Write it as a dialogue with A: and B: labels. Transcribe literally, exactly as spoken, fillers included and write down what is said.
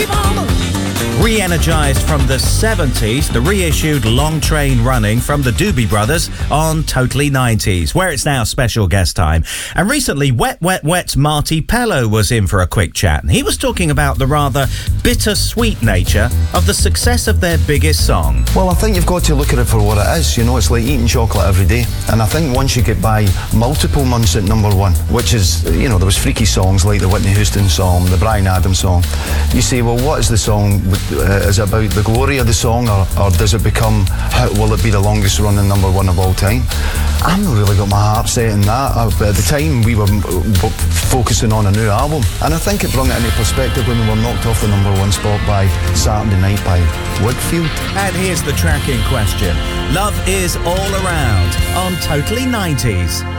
A: Keep on. Re-energised from the seventies, the reissued Long Train Running from the Doobie Brothers on Totally nineties, where it's now special guest time. And recently, Wet Wet Wet's Marty Pello was in for a quick chat, and he was talking about the rather bittersweet nature of the success of their biggest song.
B: Well, I think you've got to look at it for what it is. You know, it's like eating chocolate every day. And I think once you get by multiple months at number one, which is, you know, there was freaky songs like the Whitney Houston song, the Bryan Adams song. You say, well, what is the song? Uh, is it about the glory of the song, or, or does it become, how, will it be the longest running number one of all time? I've not really got my heart set in that. Uh, at the time, we were uh, focusing on a new album, and I think it brought it into perspective when we were knocked off the number one spot by Saturday Night by Whitfield.
A: And here's the track in question. Love Is All Around on Totally nineties.